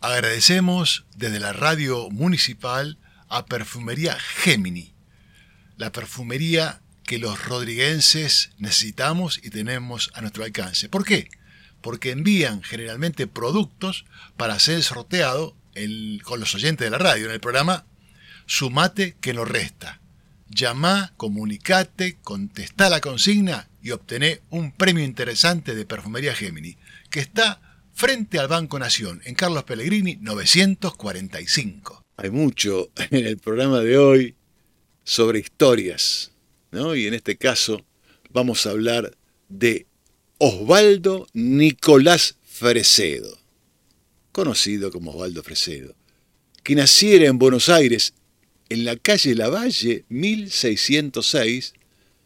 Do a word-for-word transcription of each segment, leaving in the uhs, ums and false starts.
Agradecemos desde la radio municipal a Perfumería Gemini, la perfumería que los rodriguenses necesitamos y tenemos a nuestro alcance. ¿Por qué? Porque envían generalmente productos para ser sorteado en, con los oyentes de la radio en el programa Sumate que no resta. Llamá, comunicate, contestá la consigna y obtené un premio interesante de Perfumería Gemini, que está frente al Banco Nación, en Carlos Pellegrini novecientos cuarenta y cinco. Hay mucho en el programa de hoy sobre historias, ¿no? Y en este caso vamos a hablar de Osvaldo Nicolás Fresedo, conocido como Osvaldo Fresedo, que naciera en Buenos Aires en la calle Lavalle mil seiscientos seis,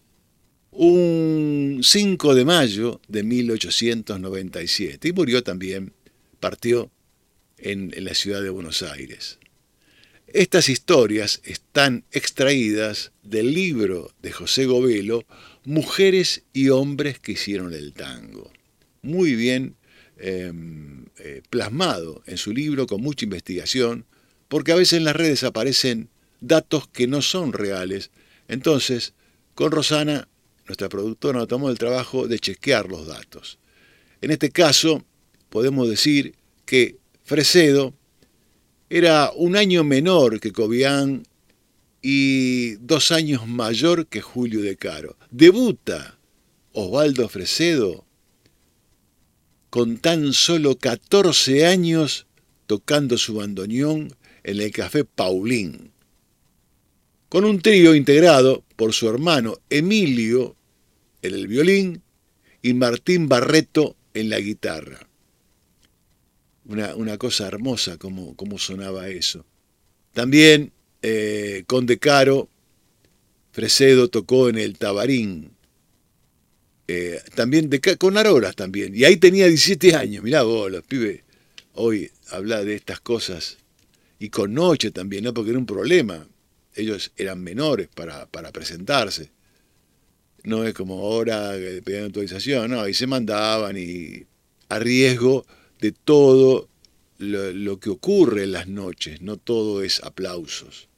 un cinco de mayo de mil ochocientos noventa y siete, y murió también, partió en, en la ciudad de Buenos Aires. Estas historias están extraídas del libro de José Govelo, Mujeres y hombres que hicieron el tango. Muy bien eh, eh, plasmado en su libro, con mucha investigación, porque a veces en las redes aparecen datos que no son reales. Entonces, con Rosana, nuestra productora, nos tomó el trabajo de chequear los datos. En este caso, podemos decir que Fresedo era un año menor que Cobián y dos años mayor que Julio De Caro. Debuta Osvaldo Fresedo con tan solo catorce años tocando su bandoneón en el Café Paulín, con un trío integrado por su hermano Emilio en el violín y Martín Barreto en la guitarra. Una, una cosa hermosa como, como sonaba eso. También eh, con De Caro, Fresedo tocó en el Tabarín. Eh, también de, con Arolas también. Y ahí tenía diecisiete años. Mirá vos, los pibes hoy habla de estas cosas. Y con Noche también, ¿no? Porque era un problema. Ellos eran menores para, para presentarse. No es como ahora que pedían autorización, no, y se mandaban y a riesgo de todo lo, lo que ocurre en las noches, no todo es aplausos.